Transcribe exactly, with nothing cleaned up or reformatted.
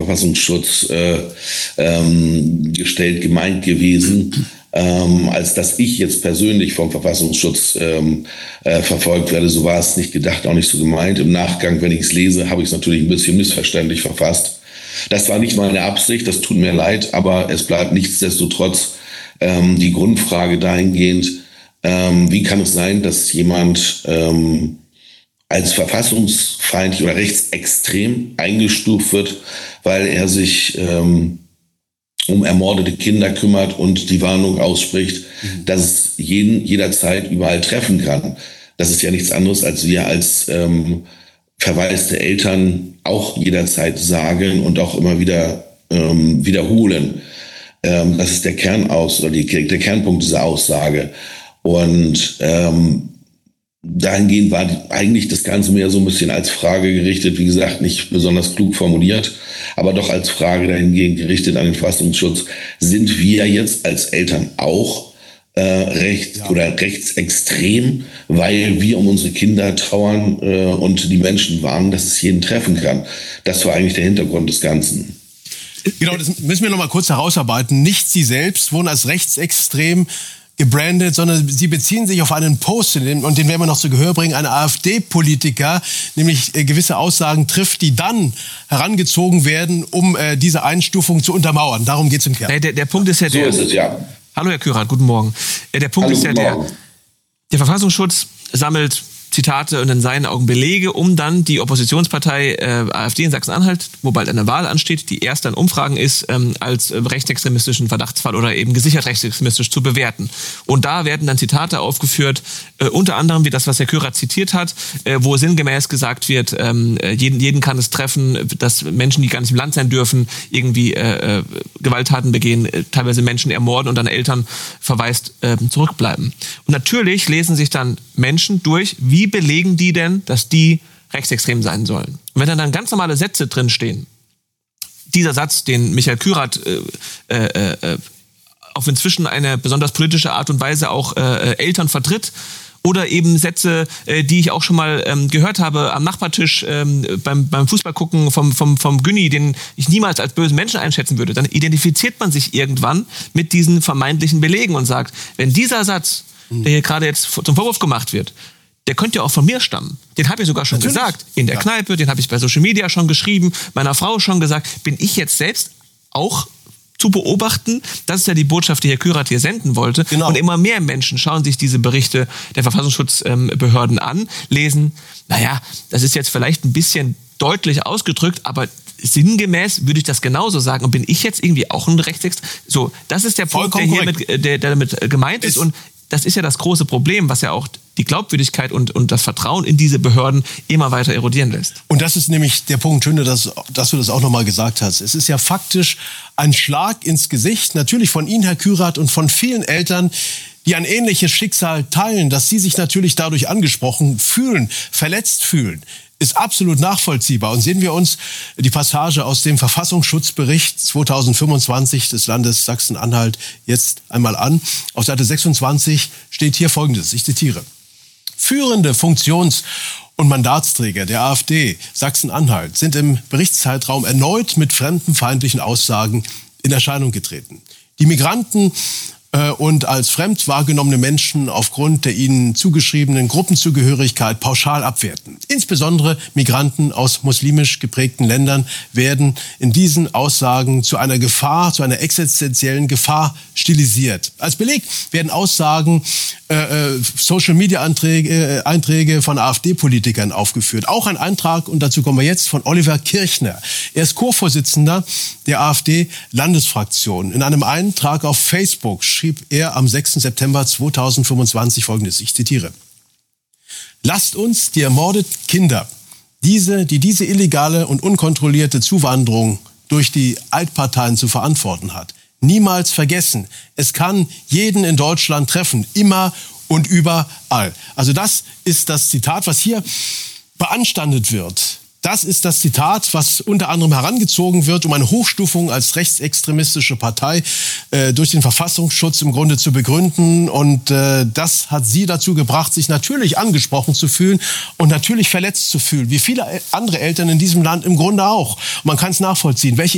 Verfassungsschutz äh, ähm, gestellt, gemeint gewesen, ähm, als dass ich jetzt persönlich vom Verfassungsschutz ähm, äh, verfolgt werde. So war es nicht gedacht, auch nicht so gemeint. Im Nachgang, wenn ich es lese, habe ich es natürlich ein bisschen missverständlich verfasst. Das war nicht meine Absicht, das tut mir leid, aber es bleibt nichtsdestotrotz ähm, die Grundfrage dahingehend, ähm, wie kann es sein, dass jemand ähm, als verfassungsfeindlich oder rechtsextrem eingestuft wird, weil er sich ähm, um ermordete Kinder kümmert und die Warnung ausspricht, mhm. dass es jeden jederzeit überall treffen kann. Das ist ja nichts anderes, als wir als ähm, verwaiste Eltern auch jederzeit sagen und auch immer wieder ähm, wiederholen. Ähm, das ist der Kernaus oder die, der Kernpunkt dieser Aussage. Und ähm, dahingehend war die, eigentlich das Ganze mehr so ein bisschen als Frage gerichtet, wie gesagt, nicht besonders klug formuliert, aber doch als Frage dahingehend gerichtet an den Verfassungsschutz. Sind wir jetzt als Eltern auch äh, rechts ja. oder rechtsextrem, weil wir um unsere Kinder trauern äh, und die Menschen warnen, dass es jeden treffen kann? Das war eigentlich der Hintergrund des Ganzen. Genau, das müssen wir noch mal kurz herausarbeiten. Nicht Sie selbst wurden als rechtsextrem gebrandet, sondern Sie beziehen sich auf einen Post, und den werden wir noch zu Gehör bringen, ein AfD-Politiker, nämlich gewisse Aussagen trifft, die dann herangezogen werden, um äh, diese Einstufung zu untermauern. Darum geht es im Kern. Der, der, der Punkt ist ja der... So ist es, ja. Hallo Herr Kürath, guten Morgen. Der Punkt Hallo, ist ja der, der Verfassungsschutz sammelt Zitate und in seinen Augen Belege, um dann die Oppositionspartei äh, AfD in Sachsen-Anhalt, wo bald eine Wahl ansteht, die erst an Umfragen ist, ähm, als äh, rechtsextremistischen Verdachtsfall oder eben gesichert rechtsextremistisch zu bewerten. Und da werden dann Zitate aufgeführt, äh, unter anderem wie das, was Herr Kürath zitiert hat, äh, wo sinngemäß gesagt wird, ähm, jeden, jeden kann es treffen, dass Menschen, die gar nicht im Land sein dürfen, irgendwie äh, Gewalttaten begehen, äh, teilweise Menschen ermorden und dann Eltern verwaist äh, zurückbleiben. Und natürlich lesen sich dann Menschen durch, wie belegen die denn, dass die rechtsextrem sein sollen? Und wenn dann, dann ganz normale Sätze drinstehen, dieser Satz, den Michael Kürath äh, äh, äh, auf inzwischen eine besonders politische Art und Weise auch äh, Eltern vertritt, oder eben Sätze, äh, die ich auch schon mal ähm, gehört habe am Nachbartisch ähm, beim, beim Fußballgucken vom, vom, vom Günni, den ich niemals als bösen Menschen einschätzen würde, dann identifiziert man sich irgendwann mit diesen vermeintlichen Belegen und sagt, wenn dieser Satz, der hier gerade jetzt zum Vorwurf gemacht wird, der könnte ja auch von mir stammen. Den habe ich sogar schon Natürlich. gesagt in der ja. Kneipe, den habe ich bei Social Media schon geschrieben, meiner Frau schon gesagt. Bin ich jetzt selbst auch zu beobachten? Das ist ja die Botschaft, die Herr Kürath hier senden wollte. Genau. Und immer mehr Menschen schauen sich diese Berichte der Verfassungsschutzbehörden an, lesen, naja, das ist jetzt vielleicht ein bisschen deutlich ausgedrückt, aber sinngemäß würde ich das genauso sagen. Und bin ich jetzt irgendwie auch ein Rechtsextrem? So, das ist der Punkt, der, hier mit, der, der damit gemeint ist. ist. Und das ist ja das große Problem, was ja auch die Glaubwürdigkeit und, und das Vertrauen in diese Behörden immer weiter erodieren lässt. Und das ist nämlich der Punkt, schön, dass, dass du das auch nochmal gesagt hast. Es ist ja faktisch ein Schlag ins Gesicht, natürlich von Ihnen, Herr Kürath, und von vielen Eltern, die ein ähnliches Schicksal teilen, dass sie sich natürlich dadurch angesprochen fühlen, verletzt fühlen. Ist absolut nachvollziehbar. Und sehen wir uns die Passage aus dem Verfassungsschutzbericht zweitausendfünfundzwanzig des Landes Sachsen-Anhalt jetzt einmal an. Auf Seite sechsundzwanzig steht hier Folgendes, ich zitiere. Führende Funktions- und Mandatsträger der AfD Sachsen-Anhalt sind im Berichtszeitraum erneut mit fremdenfeindlichen Aussagen in Erscheinung getreten. Die Migranten und als fremd wahrgenommene Menschen aufgrund der ihnen zugeschriebenen Gruppenzugehörigkeit pauschal abwerten. Insbesondere Migranten aus muslimisch geprägten Ländern werden in diesen Aussagen zu einer Gefahr, zu einer existenziellen Gefahr stilisiert. Als Beleg werden Aussagen, äh, Social-Media-Einträge Einträge von AfD-Politikern aufgeführt. Auch ein Eintrag, und dazu kommen wir jetzt, von Oliver Kirchner. Er ist Co-Vorsitzender der AfD-Landesfraktion. In einem Eintrag auf Facebook schrieb er am sechsten September zweitausendfünfundzwanzig Folgendes, ich zitiere. Lasst uns die ermordeten Kinder, diese, die diese illegale und unkontrollierte Zuwanderung durch die Altparteien zu verantworten hat, niemals vergessen. Es kann jeden in Deutschland treffen, immer und überall. Also das ist das Zitat, was hier beanstandet wird. Das ist das Zitat, was unter anderem herangezogen wird, um eine Hochstufung als rechtsextremistische Partei äh, durch den Verfassungsschutz im Grunde zu begründen. Und äh, das hat sie dazu gebracht, sich natürlich angesprochen zu fühlen und natürlich verletzt zu fühlen, wie viele andere Eltern in diesem Land im Grunde auch. Und man kann es nachvollziehen, welche